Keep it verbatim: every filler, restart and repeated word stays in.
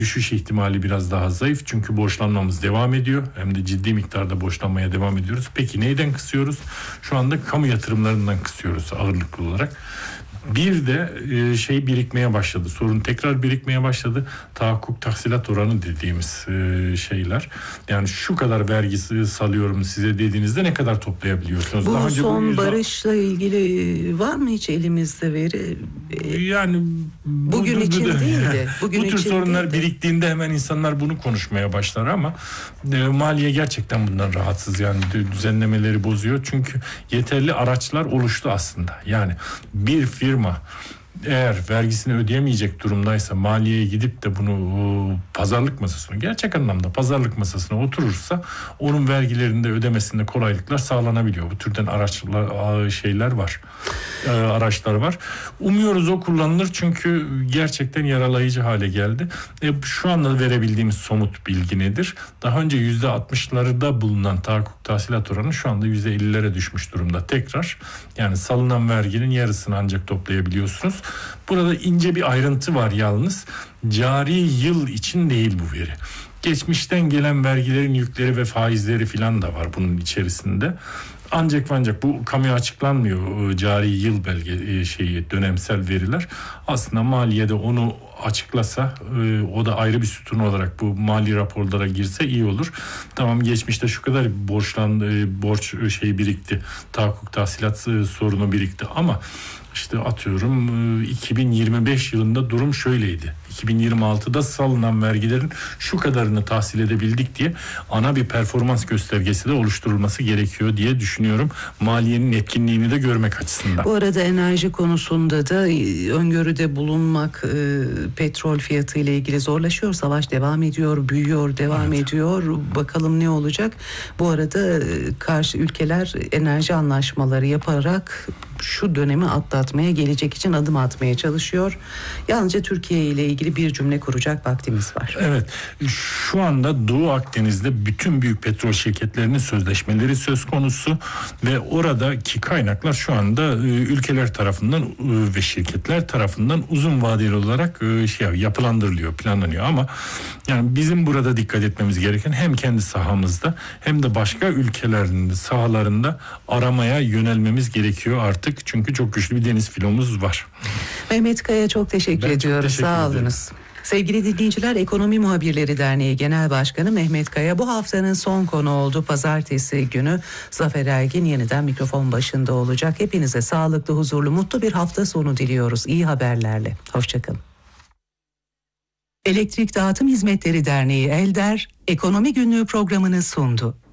Düşüş ihtimali biraz daha zayıf çünkü borçlanmamız devam ediyor. Hem de ciddi miktarda borçlanmaya devam ediyoruz. Peki neyden kısıyoruz? Şu anda kamu yatırımlarından kısıyoruz ağırlıklı olarak. Bir de e, şey birikmeye başladı. Sorun tekrar birikmeye başladı. Tahakkuk tahsilat oranı dediğimiz e, şeyler. Yani şu kadar vergisi salıyorum size dediğinizde ne kadar toplayabiliyorsunuz? Bu Daha son bu yüzden... barışla ilgili var mı hiç elimizde veri? Yani bugün bu, için bu, değil de. Bugün bu tür için sorunlar değil de. biriktiğinde hemen insanlar bunu konuşmaya başlar ama e, maliye gerçekten bundan rahatsız. Yani düzenlemeleri bozuyor. Çünkü yeterli araçlar oluştu aslında. Yani bir firma eğer vergisini ödeyemeyecek durumdaysa maliyeye gidip de bunu pazarlık masasına, gerçek anlamda pazarlık masasına oturursa onun vergilerinde ödemesinde kolaylıklar sağlanabiliyor. Bu türden araçlar, şeyler var. Araçlar var. Umuyoruz o kullanılır çünkü gerçekten yaralayıcı hale geldi. E, şu anda verebildiğimiz somut bilgi nedir? Daha önce yüzde altmışlarda bulunan tahakkuk tahsilat oranı şu anda yüzde ellilere düşmüş durumda tekrar. Yani salınan verginin yarısını ancak toplayabiliyorsunuz. Burada ince bir ayrıntı var yalnız. Cari yıl için değil bu veri. Geçmişten gelen vergilerin yükleri ve faizleri filan da var bunun içerisinde. Ancak ancak bu kamuya açıklanmıyor cari yıl belge şeyi dönemsel veriler. Aslında maliyede onu açıklasa o da ayrı bir sütun olarak bu mali raporlara girse iyi olur. Tamam geçmişte şu kadar borçlan borç şey birikti. Tahakkuk tahsilat sorunu birikti ama işte atıyorum iki bin yirmi beş yılında durum şöyleydi. iki bin yirmi altıda salınan vergilerin şu kadarını tahsil edebildik diye ana bir performans göstergesi de oluşturulması gerekiyor diye düşünüyorum. Maliyenin etkinliğini de görmek açısından. Bu arada enerji konusunda da öngörüde bulunmak e, petrol fiyatı ile ilgili zorlaşıyor. Savaş devam ediyor, büyüyor, devam evet. ediyor. Bakalım ne olacak? Bu arada e, karşı ülkeler enerji anlaşmaları yaparak şu dönemi atlatmaya, gelecek için adım atmaya çalışıyor. Yalnızca Türkiye ile ilgili bir cümle kuracak vaktimiz var. Evet. Şu anda Doğu Akdeniz'de bütün büyük petrol şirketlerinin sözleşmeleri söz konusu ve oradaki kaynaklar şu anda ülkeler tarafından ve şirketler tarafından uzun vadeli olarak şey yapılandırılıyor, planlanıyor ama yani bizim burada dikkat etmemiz gereken hem kendi sahamızda hem de başka ülkelerin sahalarında aramaya yönelmemiz gerekiyor artık. Çünkü çok güçlü bir deniz filomuz var. Mehmet Kaya çok teşekkür ben ediyoruz. Çok teşekkür Sağ ederim. olunuz. Sevgili dinleyiciler, Ekonomi Muhabirleri Derneği Genel Başkanı Mehmet Kaya bu haftanın son konu oldu. Pazartesi günü Zafer Ergin yeniden mikrofon başında olacak. Hepinize sağlıklı, huzurlu, mutlu bir hafta sonu diliyoruz. İyi haberlerle. Hoşçakalın. Elektrik Dağıtım Hizmetleri Derneği ELDER, Ekonomi Günlüğü programını sundu.